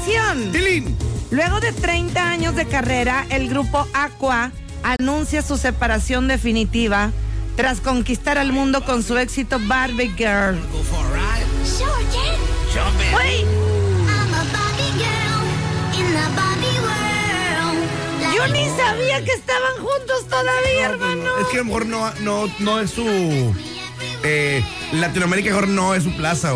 información. ¡Tilín! Luego de 30 años de carrera, el grupo Aqua anuncia su separación definitiva tras conquistar al mundo con su éxito Barbie Girl. Güey, yo ni sabía que estaban juntos todavía, hermano. Es que a lo mejor no es su... Latinoamérica mejor no es su plaza.